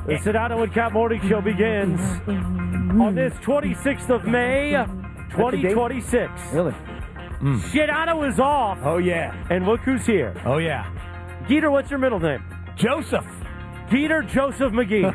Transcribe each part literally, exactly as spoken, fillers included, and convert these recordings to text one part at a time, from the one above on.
The Sedano and Cap Morning Show begins on this twenty-sixth of May, twenty twenty-six. Really? Mm. Sedano is off. Oh, yeah. And look who's here. Oh, yeah. Geeter, what's your middle name? Joseph. Geeter Joseph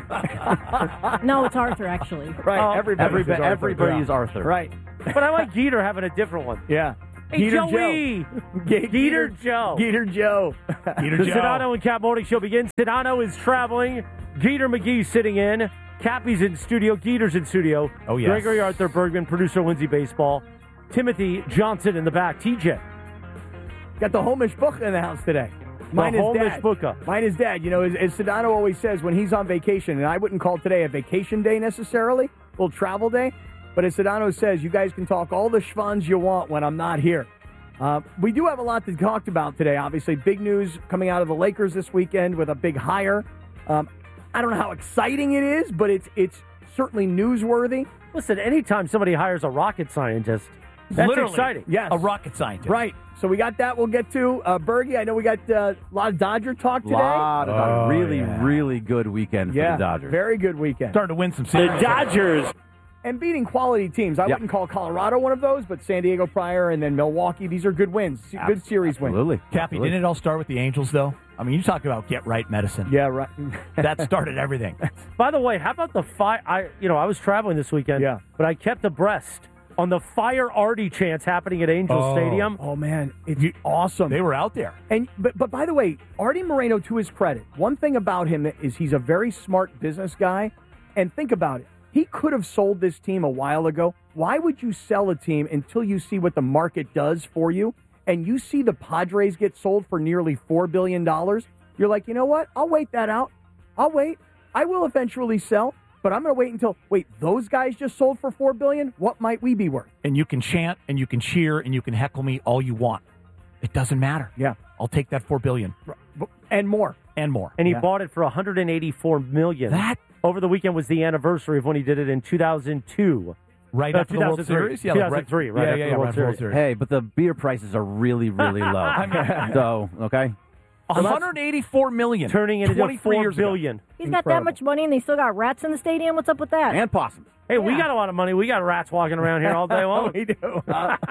McGee. No, it's Arthur, actually. Right. Oh, everybody everybody, Arthur. everybody Yeah. is Arthur. Right. But I like Geeter having a different one. Yeah. Hey, Geeter Joey. Ge- Geeter Joe. Geeter Joe. Geeter the Sedano and Cap Morning Show begins. Sedano is traveling. Geeter McGee sitting in. Cappy's in studio. Geeter's in studio. Oh, yes. Gregory Arthur Bergman, producer Lindsay Baseball. Timothy Johnson in the back. T J. Got the Homish book in the house today. Mine the is Homish dad. Booka. Mine is dad. You know, as, as Sedano always says, when he's on vacation, and I wouldn't call today a vacation day necessarily, a little travel day, but as Sedano says, you guys can talk all the schwans you want when I'm not here. Uh, we do have a lot to talk about today, obviously. Big news coming out of the Lakers this weekend with a big hire. Um, I don't know how exciting it is, but it's it's certainly newsworthy. Listen, anytime somebody hires a rocket scientist, that's Literally, exciting. Yes. A rocket scientist. Right. So we got that we'll get to. Uh, Bergie, I know we got uh, a lot of Dodger talk today. Lot of Dodgers. Oh, really, yeah. really good weekend yeah, for the Dodgers. Very good weekend. Starting to win some The series. Dodgers. And beating quality teams. I Yep. wouldn't call Colorado one of those, but San Diego prior and then Milwaukee, these are good wins. Good series wins. Absolutely. Cappy, Absolutely. didn't it all start with the Angels, though? I mean, you talk about get right medicine. Yeah, right. That started everything. By the way, how about the fire? I, you know, I was traveling this weekend, Yeah. but I kept abreast on the Fire Artie chants happening at Angel Oh. Stadium. Oh, man. It's awesome. They were out there. And but but by the way, Artie Moreno, to his credit, one thing about him is he's a very smart business guy. And think about it. He could have sold this team a while ago. Why would you sell a team until you see what the market does for you? And you see the Padres get sold for nearly four billion dollars. You're like, you know what? I'll wait that out. I'll wait. I will eventually sell, but I'm going to wait until, wait, those guys just sold for four billion dollars? What might we be worth? And you can chant and you can cheer and you can heckle me all you want. It doesn't matter. Yeah. I'll take that four billion dollars And more. and more. And he Yeah. bought it for one hundred eighty-four million dollars. That Over the weekend was the anniversary of when he did it in two thousand two. right Uh, after the World two thousand three. Series? Yeah, like two thousand three, right yeah, after yeah, the yeah, World right after the World Series. Series. Hey, but the beer prices are really, really low. so, okay? one hundred eighty-four million dollars. Turning it into twenty-three four years ago. billion. He's got that Incredible. much money, and they still got rats in the stadium. What's up with that? And possums. Hey, we Yeah. got a lot of money. We got rats walking around here all day long. We do.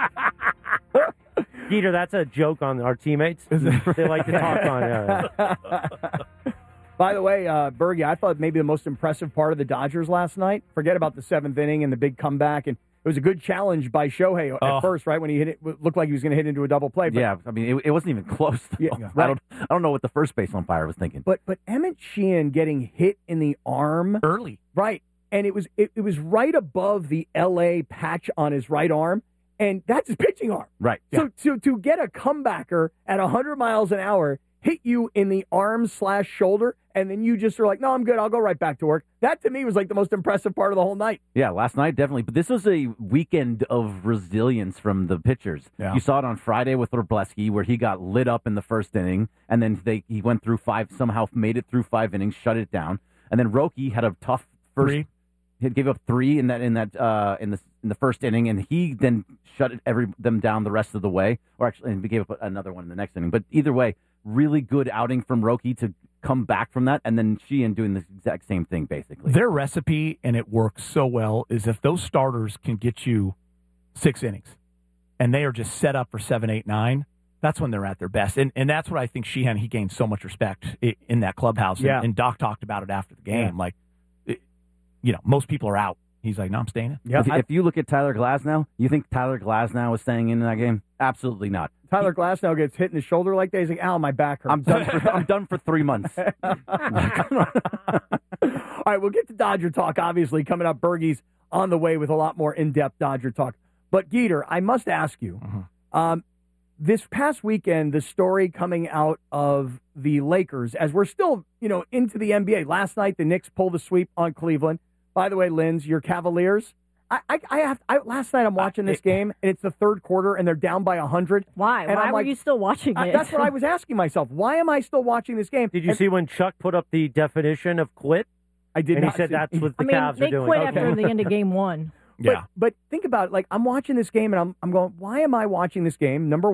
Peter, that's a joke on our teammates. They like to talk on. Uh, By the way, uh, Bergie, I thought maybe the most impressive part of the Dodgers last night, forget about the seventh inning and the big comeback, and it was a good challenge by Shohei at Oh. first, right, when he hit it, it looked like he was going to hit into a double play. But, Yeah, I mean, it, it wasn't even close. though. Yeah, I, right. don't, I don't know what the first base umpire was thinking. but but Emmett Sheehan getting hit in the arm, Early. right, and it was it, it was right above the L A patch on his right arm, and that's his pitching arm. Right. So to to get a comebacker at one hundred miles an hour hit you in the arm slash shoulder, and then you just are like, no, I'm good. I'll go right back to work. That to me was like the most impressive part of the whole night. Yeah, last night, definitely. But this was a weekend of resilience from the pitchers. Yeah. You saw it on Friday with Wrobleski, where he got lit up in the first inning, and then they he went through five, somehow made it through five innings, shut it down. And then Roki had a tough first. Three. He gave up three in that in that uh, in the in the first inning, and he then shut it, every them down the rest of the way. Or actually, and he gave up another one in the next inning. But either way, really good outing from Roki to come back from that, and then Sheehan doing the exact same thing, basically. Their recipe, and it works so well, is if those starters can get you six innings and they are just set up for seven, eight, nine, that's when they're at their best. And and that's what I think Sheehan, he gained so much respect i- in that clubhouse. And, Yeah. and Doc talked about it after the game. Yeah. Like, it, you know, most people are out. He's like, no, I'm staying in. Yeah, if, if you look at Tyler Glasnow, you think Tyler Glasnow is staying in that game? Absolutely not. Tyler Glasnow gets hit in the shoulder like that. He's like, ow, my back hurts. I'm done. For, I'm done for three months. All right, we'll get to Dodger talk, obviously, coming up. Bergie's on the way with a lot more in-depth Dodger talk. But, Geeter, I must ask you, Mhm. um, this past weekend, the story coming out of the Lakers, as we're still, you know, into the N B A. Last night, the Knicks pulled a sweep on Cleveland. By the way, Linz, your Cavaliers, I, I, I have. I, last night, I'm watching this game, and it's the third quarter, and they're down by one hundred. Why? And Why I'm were like- you still watching I, it? that's what I was asking myself. Why am I still watching this game? did you And see when Chuck put up the definition of quit? I did And he not said see- that's what the I mean, Cavs they are doing. quit Okay. after the end of game one. But, Yeah. but think about it. Like, I'm watching this game, and I'm I'm going, why am I watching this game, number one?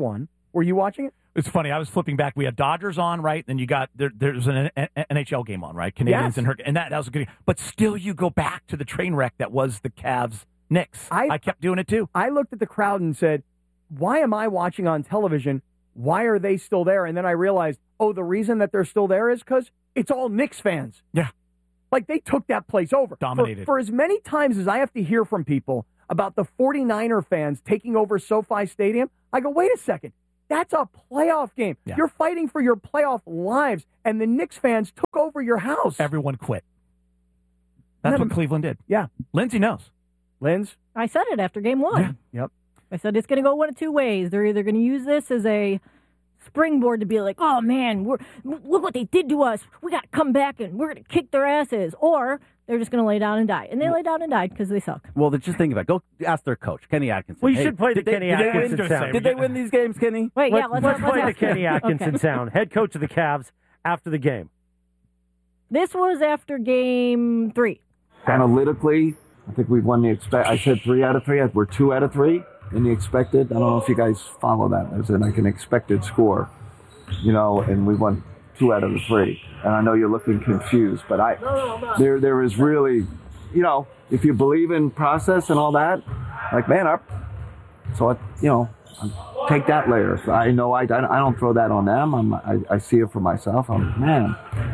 Were you watching it? It's funny. I was flipping back. We had Dodgers on, right? Then you got there. There's an N H L game on, right? Canadians Yes. and her, and that, that was a good. But still, you go back to the train wreck that was the Cavs Knicks. I- I kept doing it too. I looked at the crowd and said, why am I watching on television? Why are they still there? And then I realized, oh, the reason that they're still there is because it's all Knicks fans. Yeah. Like, they took that place over. Dominated. For, for as many times as I have to hear from people about the 49er fans taking over SoFi Stadium, I go, wait a second. That's a playoff game. Yeah. You're fighting for your playoff lives, and the Knicks fans took over your house. Everyone quit. That's Never- what Cleveland did. Yeah. Lindsay knows. Linz? I said it after game one. Yeah. Yep. I said it's going to go one of two ways. They're either going to use this as a springboard to be like, oh, man, we're, look what they did to us. We got to come back and we're going to kick their asses. Or they're just going to lay down and die. And they lay down and died because they suck. Well, then just think about it. Go ask their coach, Kenny Atkinson. We Hey, should play the did they- Kenny did they win- Atkinson sound. Did they win these games, Kenny? Wait, Let's, yeah, let's, let's let's play the ask Kenny him. Atkinson Okay. sound, head coach of the Cavs after the game. This was after game three. Analytically, I think we've won the expect. I said three out of three. We're two out of three in the expected. I don't know if you guys follow that. There's like an expected score, you know, and we won two out of the three. And I know you're looking confused, but I there there is really, you know, if you believe in process and all that, like man, our, so I, you know, take that layer. So I know I, I don't throw that on them. I'm, I I see it for myself. I'm man.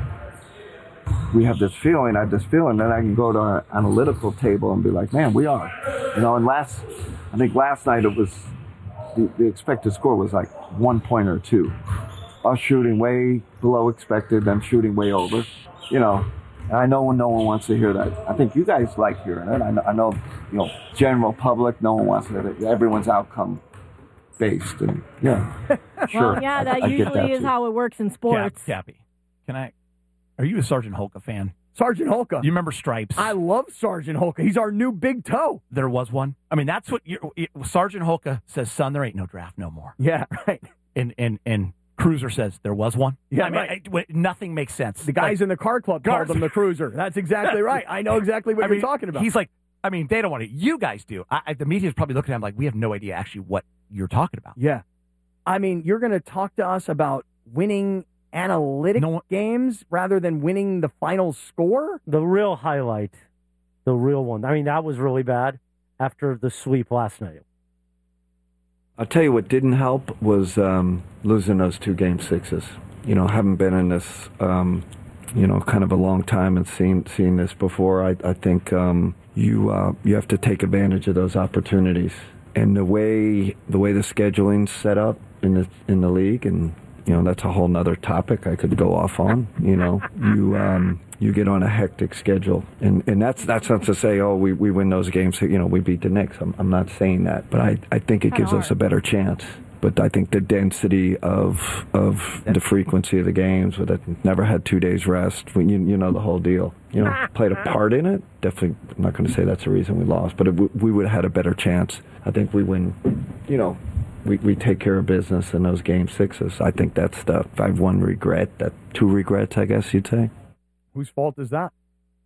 We have this feeling, I have this feeling, then I can go to our analytical table and be like, man, we are. You know, and last, I think last night it was, the, the expected score was like one point or two. Us shooting way below expected, them shooting way over. You know, and I know no one wants to hear that. I think you guys like hearing it. I know, I know you know, general public, no one wants to hear it. Everyone's outcome based. And yeah, sure. Well, yeah, I- that I get usually that is too. how it works in Cap, sports. Cappy, can I? Are you a Sergeant Holka fan? Sergeant Holka. You remember Stripes? I love Sergeant Holka. He's our new big toe. There was one. I mean, that's what you, it, Sergeant Holka says. Son, there ain't no draft no more. Yeah, right. And and and Cruiser says there was one. Yeah, I mean, right. I- nothing makes sense. The guys Like, in the car club called Guards- him the Cruiser. That's exactly right. I know exactly what I you're mean, talking about. He's like, I mean, they don't want to. You guys do. I, I, the media's probably looking at him like, we have no idea actually what you're talking about. Yeah. I mean, you're going to talk to us about winning analytic No one- games rather than winning the final score? The real highlight, the real one. I mean, that was really bad after the sweep last night. I'll tell you what didn't help was um, losing those two game sixes. You know, haven't been in this, um, you know, kind of a long time and seen seen this before. I, I think um, you uh, you have to take advantage of those opportunities. And the way the way the scheduling's set up in the in the league, and you know, that's a whole nother topic I could go off on. You know, you um, you get on a hectic schedule, and, and that's that's not to say, oh, we, we win those games, you know, we beat the Knicks. I'm, I'm not saying that, but I, I think it Kinda gives us hard. a better chance. But I think the density of of the frequency of the games, with it, never had two days rest, when you you know the whole deal, you know, played a part in it. Definitely, I'm not going to say that's the reason we lost, but it, we would have had a better chance. I think we win, you know. We we take care of business in those game sixes. I think that's the. If I have one regret, that two regrets, I guess you'd say. Whose fault is that?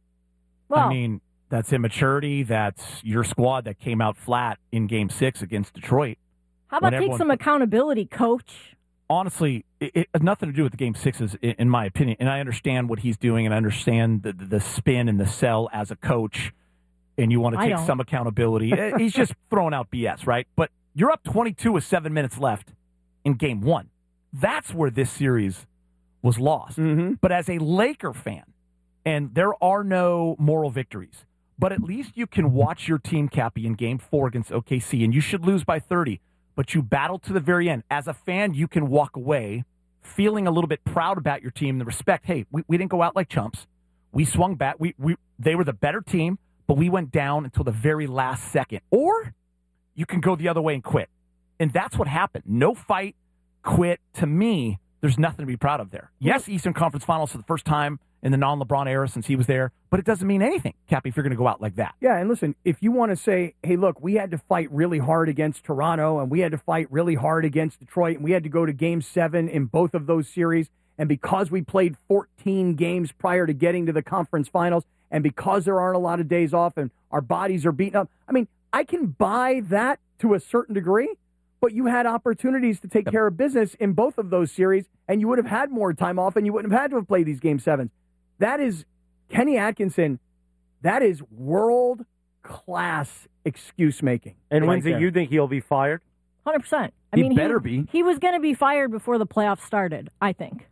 Well, I mean, that's immaturity. That's your squad that came out flat in Game Six against Detroit. how about when take everyone- some accountability, coach? Honestly, it, it has nothing to do with the Game Sixes, in, in my opinion. And I understand what he's doing, and I understand the, the, the spin and the sell as a coach. And you want to I take don't. some accountability. Eh, he's just throwing out B S, right? But you're up twenty-two with seven minutes left in Game One. That's where this series was lost. Mm-hmm. But as a Laker fan, and there are no moral victories, but at least you can watch your team, Cappy, in Game Four against O K C, and you should lose by thirty, but you battled to the very end. As a fan, you can walk away feeling a little bit proud about your team, the respect. Hey, we, we didn't go out like chumps. We swung back. We, we They were the better team, but we went down until the very last second. Or you can go the other way and quit. And that's what happened. No fight, quit. To me, there's nothing to be proud of there. Yes, Eastern Conference Finals for the first time in the non-LeBron era since he was there, but it doesn't mean anything, Cappy, if you're going to go out like that. Yeah, and listen, if you want to say, hey, look, we had to fight really hard against Toronto, and we had to fight really hard against Detroit, and we had to go to Game seven in both of those series, and because we played fourteen games prior to getting to the conference finals, and because there aren't a lot of days off and our bodies are beaten up, I mean, I can buy that to a certain degree, but you had opportunities to take Yep. care of business in both of those series, and you would have had more time off, and you wouldn't have had to have played these game sevens. That is Kenny Atkinson. That is world class excuse making. And right Lindsay, there. you think he'll be fired? one hundred percent. I He mean, better he, be. He was going to be fired before the playoffs started, I think.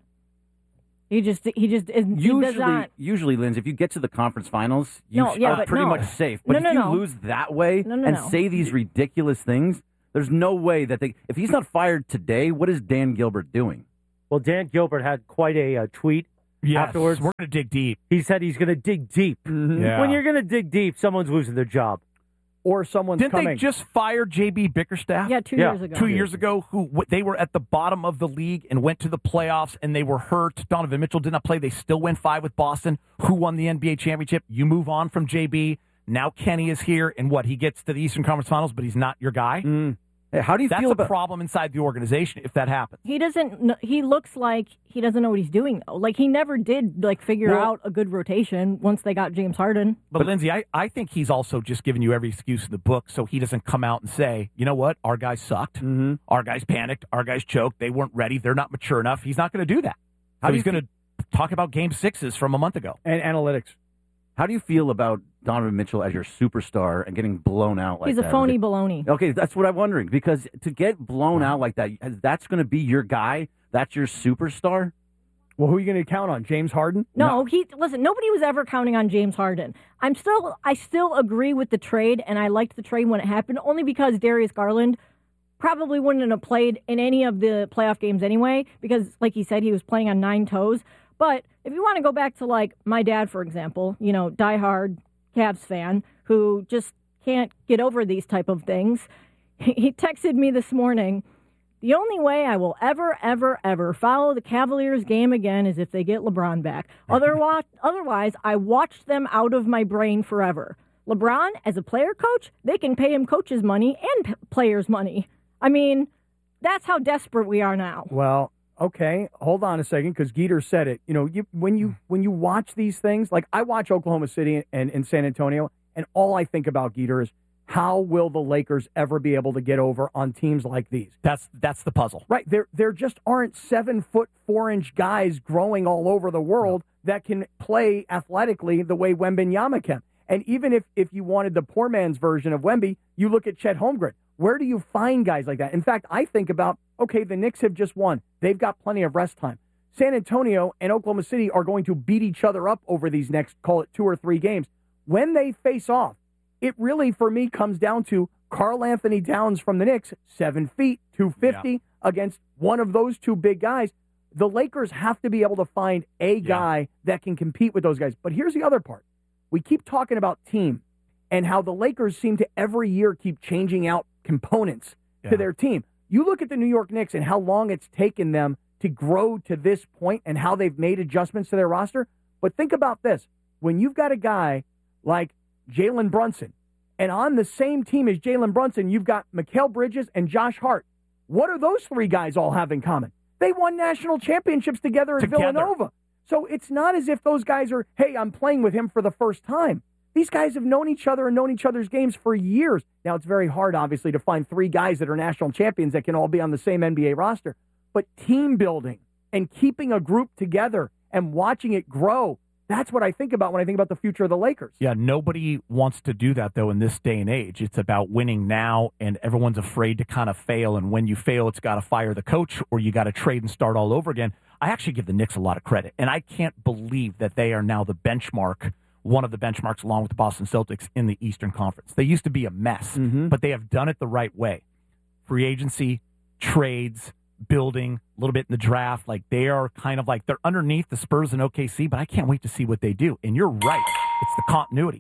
He just, he just, is, he does Usually, not. usually, Linz, if you get to the conference finals, you No, yeah, are but pretty no. much safe. But No, if no, you no. lose that way No, no, and no. say these ridiculous things, there's no way that they. If he's not fired today, what is Dan Gilbert doing? Well, Dan Gilbert had quite a uh, tweet Yes, afterwards. we're going to dig deep. He said he's going to dig deep. Yeah. When you're going to dig deep, someone's losing their job. or someone's Didn't coming. they just fire J B Bickerstaff? Yeah, two Yeah. years ago. Two years ago, who w- they were at the bottom of the league and went to the playoffs, and they were hurt. Donovan Mitchell did not play. They still went five with Boston. Who won the N B A championship? You move on from J B. Now Kenny is here, and what? He gets to the Eastern Conference Finals, but he's not your guy. Mm. Hey, how do you That's feel a about? problem inside the organization if that happens. He doesn't. kn- He looks like he doesn't know what he's doing though. Like he never did like figure Well- out a good rotation once they got James Harden. But, Lindsay, I, I think he's also just giving you every excuse in the book so he doesn't come out and say, you know what, our guys sucked. Mm-hmm. Our guys panicked. Our guys choked. They weren't ready. They're not mature enough. He's not going to do that. How So do he's you going to talk about game sixes from a month ago. And analytics. How do you feel about Donovan Mitchell as your superstar and getting blown out like he's that? a phony baloney. Okay, that's what I'm wondering because to get blown out like that, that's going to be your guy. That's your superstar. Well, who are you going to count on? James Harden? No, he listen. Nobody was ever counting on James Harden. I'm still, I still agree with the trade, and I liked the trade when it happened, only because Darius Garland probably wouldn't have played in any of the playoff games anyway, because, like he said, he was playing on nine toes. But if you want to go back to like my dad, for example, you know, diehard Cavs fan who just can't get over these type of things, he texted me this morning. The only way I will ever, ever, ever follow the Cavaliers game again is if they get LeBron back. Otherwise, otherwise, I watch them out of my brain forever. LeBron, as a player coach, they can pay him coaches' money and p- players' money. I mean, that's how desperate we are now. Well, okay, hold on a second, because Geeter said it. You know, you, when you when you watch these things, like I watch Oklahoma City and, and San Antonio, and all I think about, Geeter, is how will the Lakers ever be able to get over on teams like these? That's that's the puzzle. Right, there there just aren't seven foot four inch guys growing all over the world that can play athletically the way Wembanyama can. And even if if you wanted the poor man's version of Wemby, you look at Chet Holmgren. Where do you find guys like that? In fact, I think about, okay, the Knicks have just won. They've got plenty of rest time. San Antonio and Oklahoma City are going to beat each other up over these next, call it two or three games. When they face off, it really, for me, comes down to Karl Anthony Towns from the Knicks, seven feet, two fifty, yeah. against one of those two big guys. The Lakers have to be able to find a guy yeah. that can compete with those guys. But here's the other part. We keep talking about team and how the Lakers seem to every year keep changing out components yeah. to their team. You look at the New York Knicks and how long it's taken them to grow to this point and how they've made adjustments to their roster. But think about this. When you've got a guy like Jalen Brunson, and on the same team as Jalen Brunson, you've got Mikal Bridges and Josh Hart. What do those three guys all have in common? They won national championships together at Together. Villanova. So it's not as if those guys are, hey, I'm playing with him for the first time. These guys have known each other and known each other's games for years. Now, it's very hard, obviously, to find three guys that are national champions that can all be on the same N B A roster. But team building and keeping a group together and watching it grow, that's what I think about when I think about the future of the Lakers. Yeah, nobody wants to do that, though, in this day and age. It's about winning now, and everyone's afraid to kind of fail. And when you fail, it's got to fire the coach or you got to trade and start all over again. I actually give the Knicks a lot of credit, and I can't believe that they are now the benchmark, one of the benchmarks along with the Boston Celtics in the Eastern Conference. They used to be a mess, mm-hmm. but they have done it the right way. Free agency, trades, building, a little bit in the draft. Like they are kind of like they're underneath the Spurs and O K C, but I can't wait to see what they do. And you're right. It's the continuity.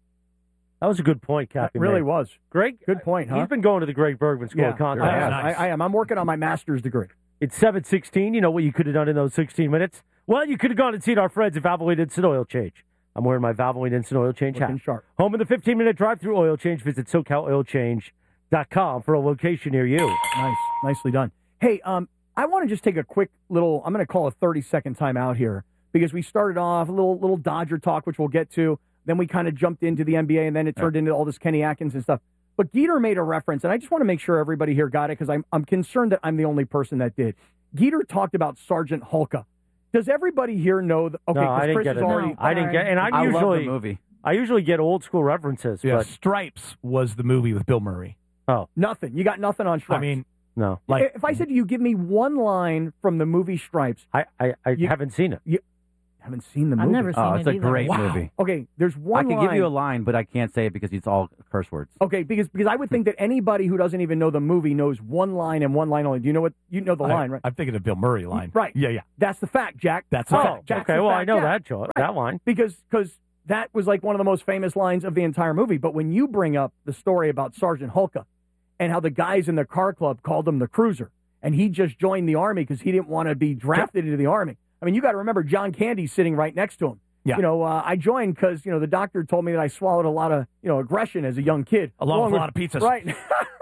That was a good point, Captain. It really made. was. Greg, good point, huh? He's been going to the Greg Bergman School yeah, of Content. I am. Nice. I, I am. I'm working on my master's degree. It's seven sixteen. You know what you could have done in those sixteen minutes? Well, you could have gone and seen our friends at Valvoline Instant Oil Change. I'm wearing my Valvoline Instant Oil Change hat. Sharp. Home of the fifteen-minute drive-through oil change. Visit socal oil change dot com for a location near you. Nice. Nicely done. Hey, um, I want to just take a quick little, I'm going to call a thirty-second time out here because we started off a little little Dodger talk, which we'll get to. Then we kind of jumped into the N B A, and then it turned into all this Kenny Atkinson stuff. But Geeter made a reference, and I just want to make sure everybody here got it because I'm I'm concerned that I'm the only person that did. Geeter talked about Sergeant Hulka. Does everybody here know? The, okay, No, I didn't Chris get is it. already. No. I didn't get, and I, I usually love the movie. I usually get old school references, Yeah, but Stripes was the movie with Bill Murray. Nothing. You got nothing on Stripes. I mean, no, like if I said to you, give me one line from the movie Stripes, I I, I You- haven't seen it. haven't seen the movie. I've never seen Oh, it it's a either. great Wow. movie. Okay, there's I one can line. give you a line, but I can't say it because it's all curse words. Okay, because because I would think that anybody who doesn't even know the movie knows one line and one line only. Do you know what you know the I, line, right? I'm thinking of Bill Murray line. Right. Yeah, yeah. That's the fact, Jack. That's the Oh, fact. Jack's okay. the Well, I fact, know Jack. that Joe, that line. because because that was like one of the most famous lines of the entire movie. But when you bring up the story about Sergeant Hulka and how the guys in the car club called him the Cruiser, and he just joined the army because he didn't want to be drafted into the army. I mean, you got to remember John Candy's sitting right next to him. Yeah. You know, uh, I joined because you know the doctor told me that I swallowed a lot of you know aggression as a young kid, Along with a lot of pizzas. Right.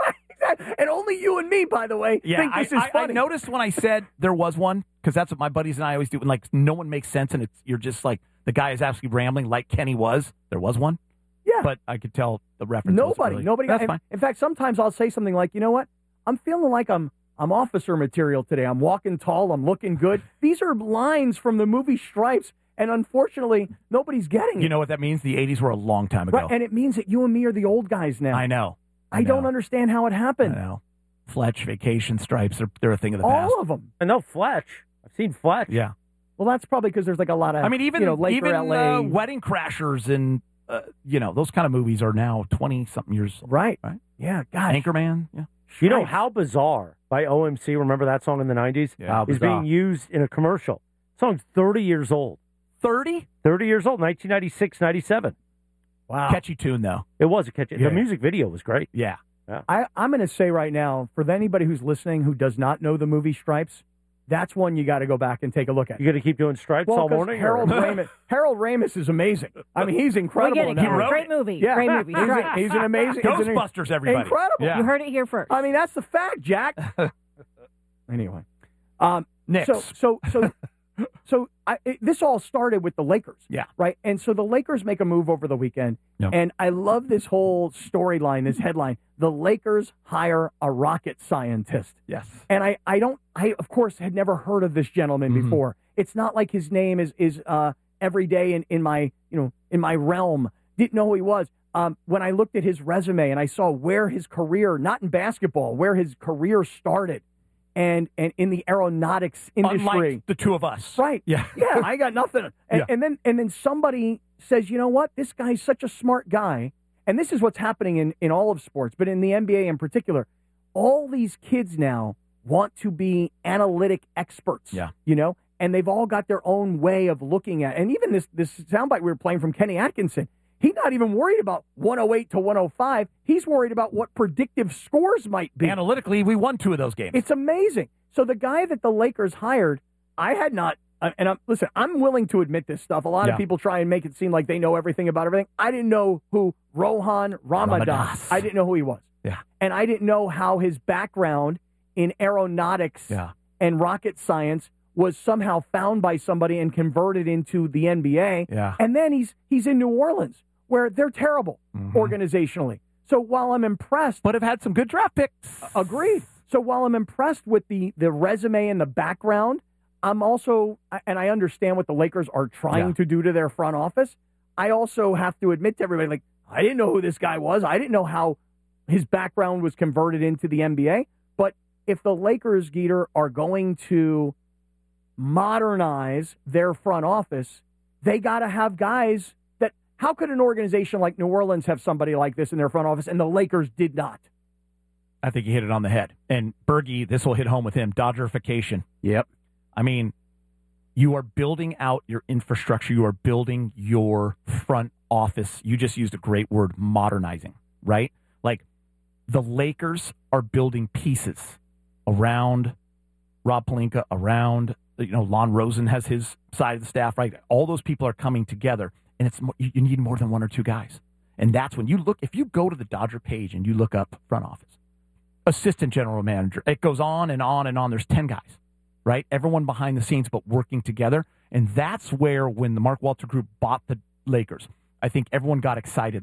And only you and me, by the way, Yeah, think I, this is I, I funny. noticed when I said there was one because that's what my buddies and I always do. When like no one makes sense and it's you're just like the guy is absolutely rambling like Kenny was. There was one, Yeah. but I could tell the reference. wasn't Nobody, really- nobody. That's in, fine. in fact, sometimes I'll say something like, you know what? I'm feeling like I'm I'm officer material today. I'm walking tall. I'm looking good. These are lines from the movie Stripes, and unfortunately, nobody's getting it. You know what that means? The eighties were a long time ago. Right, and it means that you and me are the old guys now. I know. I, don't know. understand how it I happened. know. Fletch, Vacation, Stripes, they're, they're a thing of the past. All of them. And no Fletch. I've seen Fletch. Yeah. Well, that's probably because there's like a lot of. I mean, even you know, Laker even L A. uh, Wedding Crashers and uh, you know those kind of movies are now twenty something years. old. Right. Right. Yeah. God. Anchorman. Yeah. You know, Stripes. How Bizarre by O M C, remember that song in the nineties? Yeah. How Is bizarre. being used in a commercial. Song's thirty years old. Thirty. thirty years old, nineteen ninety-six, ninety-seven. Wow. Catchy tune though. It was a catchy. Yeah. The music video was great. Yeah. I, I'm going to say right now, for anybody who's listening who does not know the movie Stripes, that's one you got to go back and take a look at. You got to keep doing Stripes Well, all 'cause morning? Harold or- Ramis. Harold Ramis is amazing. I mean, he's We incredible. get it, in that Ken. movie. Great movie. Yeah. Great movie. He's, a- Stripes. he's an amazing. he's an- Ghostbusters, everybody. Incredible. Yeah. You heard it here first. I mean, that's the fact, Jack. Anyway, um, Knicks. so so so so I, it, this all started with the Lakers. Yeah. Right. And so the Lakers make a move over the weekend, Yep. and I love this whole storyline, this headline: the Lakers hire a rocket scientist. yes. And I, I don't, I of course had never heard of this gentleman Mhm. before. It's not like his name is is uh, every day in, in my you know in my realm. Didn't know who he was. Um, when I looked at his resume and I saw where his career, not in basketball, where his career started, and and in the aeronautics industry. Unlike the two of us. Right. Yeah. Yeah, I got nothing. And, Yeah. and then and then somebody says, you know what? This guy's such a smart guy. And this is what's happening in, in all of sports, but in the N B A in particular. All these kids now want to be analytic experts. Yeah. You know? And they've all got their own way of looking at. And even this this soundbite we were playing from Kenny Atkinson, he's not even worried about one oh eight to one oh five. He's worried about what predictive scores might be. Analytically, we won two of those games. It's amazing. So the guy that the Lakers hired, I had not. uh, And I'm, listen, I'm willing to admit this stuff. A lot Yeah. of people try and make it seem like they know everything about everything. I didn't know who Rohan Ramadan. Ramadas. I didn't know who he was. Yeah. And I didn't know how his background in aeronautics Yeah. and rocket science was somehow found by somebody and converted into the N B A. Yeah. And then he's he's in New Orleans, where they're terrible Mhm. organizationally. So while I'm impressed, But have had some good draft picks. agreed. So while I'm impressed with the the resume and the background, I'm also, and I understand what the Lakers are trying Yeah. to do to their front office. I also have to admit to everybody, like, I didn't know who this guy was. I didn't know how his background was converted into the N B A. But if the Lakers, Geeter, are going to modernize their front office, they got to have guys that. How could an organization like New Orleans have somebody like this in their front office, and the Lakers did not? I think you hit it on the head. And Bergie, this will hit home with him. Dodgerification. Yep. I mean, you are building out your infrastructure. You are building your front office. You just used a great word, modernizing, right? Like the Lakers are building pieces around Rob Pelinka, around, you know, Lon Rosen has his side of the staff, right? All those people are coming together, and it's mo- you you need more than one or two guys. And that's when you look, if you go to the Dodger page and you look up front office, assistant general manager, it goes on and on and on. There's ten guys, right? Everyone behind the scenes, but working together. And that's where, when the Mark Walter Group bought the Lakers, I think everyone got excited. Like,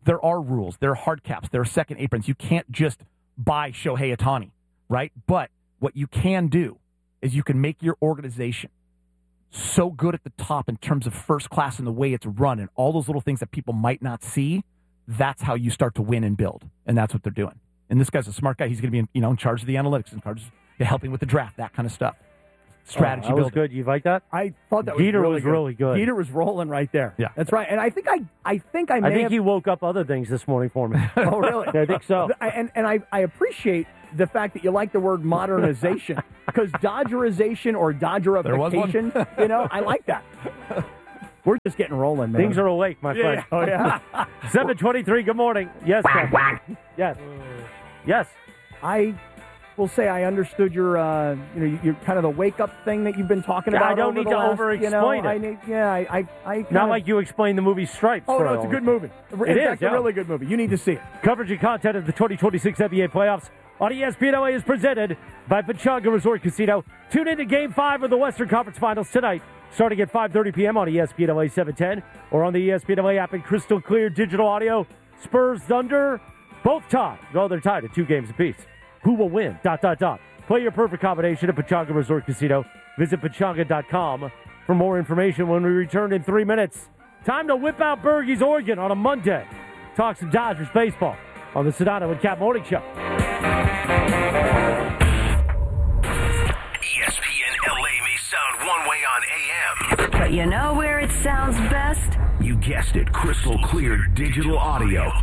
there are rules. There are hard caps. There are second aprons. You can't just buy Shohei Ohtani, right? But what you can do is you can make your organization so good at the top in terms of first class and the way it's run and all those little things that people might not see. That's how you start to win and build. And that's what they're doing. And this guy's a smart guy. He's going to be in, you know, in charge of the analytics, in charge of helping with the draft, that kind of stuff. Strategy oh, that was building. good. You like that? I thought that Jeter was really was good. really good. Jeter was rolling right there. Yeah, that's right. And I think I, I think I, may I think have... he woke up other things this morning for me. Oh, really? I think so. I, and and I, I appreciate the fact that you like the word modernization because Dodgerization or Dodgerification, you know, I like that. We're just getting rolling, man. Things are awake, my yeah, friend. Oh yeah. seven twenty-three. Good morning. Yes. yes. Yes. I will say I understood your, uh, you know, your kind of the wake up thing that you've been talking Yeah, about. I don't over need the to last, over-explain you know, it. I need, yeah, I, I, I Not kinda, like you explained the movie Stripes. Oh for no, it's a good movie. In It is, fact, yeah. a really good movie. You need to see it. Coverage and content of the twenty twenty-six N B A playoffs on E S P N L A is presented by Pechanga Resort Casino. Tune in to Game five of the Western Conference Finals tonight, starting at five thirty p.m. on E S P N L A seven ten or on the E S P N L A app and crystal clear digital audio. Spurs Thunder, both tied. No, they're tied at two games apiece. Who will win? Dot, dot, dot. Play your perfect combination at Pechanga Resort Casino. Visit Pechanga dot com for more information when we return in three minutes. Time to whip out Bergey's Oregon on a Monday. Talk some Dodgers baseball on the Sedano and Cap Morning Show. E S P N L A may sound one way on A M. But you know where it sounds best? You guessed it, crystal clear digital audio.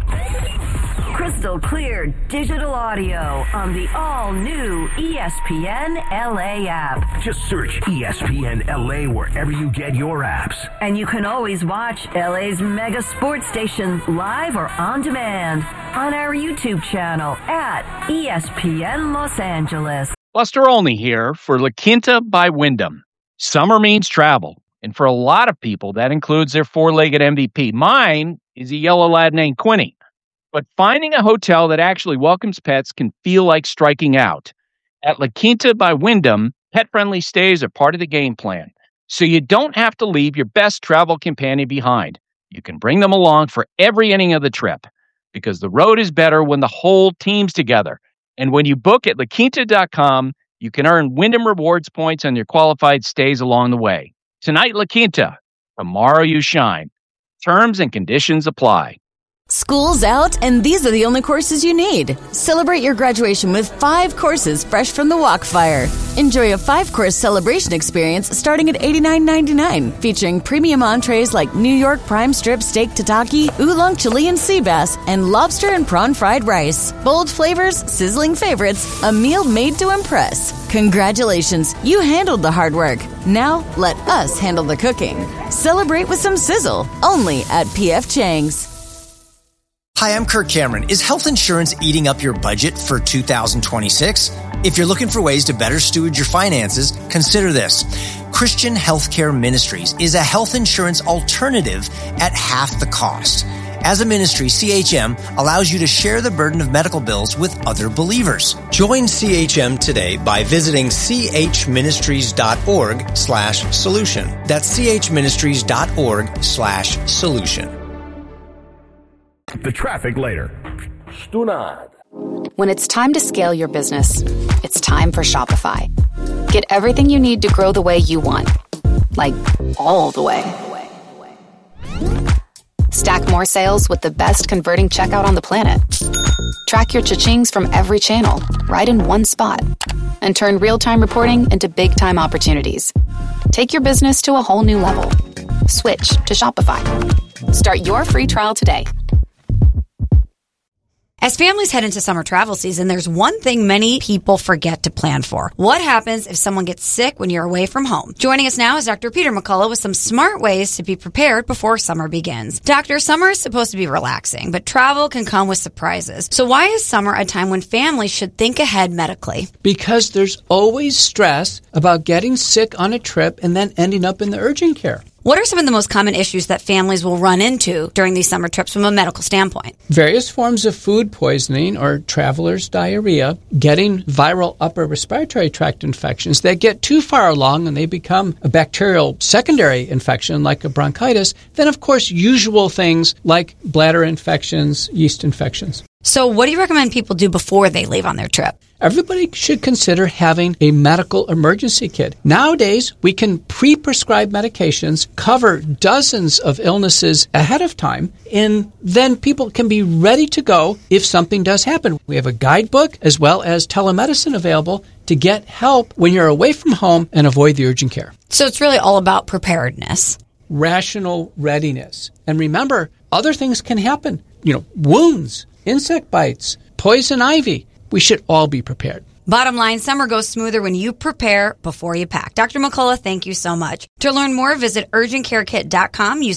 Crystal clear digital audio on the all-new E S P N L A app. Just search E S P N L A wherever you get your apps. And you can always watch L A's mega sports station live or on demand on our YouTube channel at E S P N Los Angeles. Buster Olney here for La Quinta by Wyndham. Summer means travel, and for a lot of people, that includes their four-legged M V P. Mine is a yellow lad named Quinny. But finding a hotel that actually welcomes pets can feel like striking out. At La Quinta by Wyndham, pet-friendly stays are part of the game plan, so you don't have to leave your best travel companion behind. You can bring them along for every inning of the trip, because the road is better when the whole team's together. And when you book at La Quinta dot com, you can earn Wyndham Rewards points on your qualified stays along the way. Tonight, La Quinta. Tomorrow, you shine. Terms and conditions apply. School's out, and these are the only courses you need. Celebrate your graduation with five courses fresh from the Walkfire. Enjoy a five-course celebration experience starting at eighty-nine ninety-nine, featuring premium entrees like New York prime strip steak tataki, oolong Chilean sea bass, and lobster and prawn fried rice. Bold flavors, sizzling favorites, a meal made to impress. Congratulations, you handled the hard work. Now, let us handle the cooking. Celebrate with some sizzle, only at P F Chang's. Hi, I'm Kirk Cameron. Is health insurance eating up your budget for two thousand twenty-six? If you're looking for ways to better steward your finances, consider this. Christian Healthcare Ministries is a health insurance alternative at half the cost. As a ministry, C H M allows you to share the burden of medical bills with other believers. Join C H M today by visiting chministries.org slash solution. That's chministries.org slash solution. The traffic later. Stunad. When it's time to scale your business, it's time for Shopify. Get everything you need to grow the way you want. Like, all the way. Stack more sales with the best converting checkout on the planet. Track your cha-chings from every channel, right in one spot. And turn real-time reporting into big-time opportunities. Take your business to a whole new level. Switch to Shopify. Start your free trial today. As families head into summer travel season, there's one thing many people forget to plan for. What happens if someone gets sick when you're away from home? Joining us now is Doctor Peter McCullough with some smart ways to be prepared before summer begins. Doctor, summer is supposed to be relaxing, but travel can come with surprises. So why is summer a time when families should think ahead medically? Because there's always stress about getting sick on a trip and then ending up in the urgent care. What are some of the most common issues that families will run into during these summer trips from a medical standpoint? Various forms of food poisoning or traveler's diarrhea, getting viral upper respiratory tract infections that get too far along and they become a bacterial secondary infection like a bronchitis, then of course usual things like bladder infections, yeast infections. So what do you recommend people do before they leave on their trip? Everybody should consider having a medical emergency kit. Nowadays, we can pre-prescribe medications, cover dozens of illnesses ahead of time, and then people can be ready to go if something does happen. We have a guidebook as well as telemedicine available to get help when you're away from home and avoid the urgent care. So it's really all about preparedness. Rational readiness. And remember, other things can happen. You know, wounds, insect bites, poison ivy. We should all be prepared. Bottom line, summer goes smoother when you prepare before you pack. Doctor McCullough, thank you so much. To learn more, visit urgent care kit dot com. Use